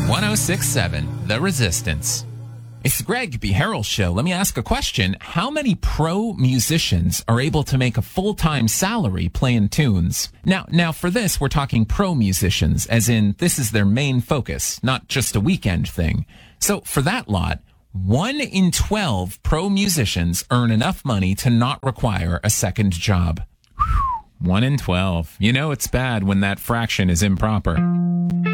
1067 The Resistance. It's the Greg B. Harrell Show. Let me ask a question. How many pro musicians are able to make a full-time salary playing tunes? Now, for this, we're talking pro musicians, as in this is their main focus, not just a weekend thing. So for that lot, 1 in 12 pro musicians earn enough money to not require a second job. 1 in 12. You know it's bad when that fraction is improper.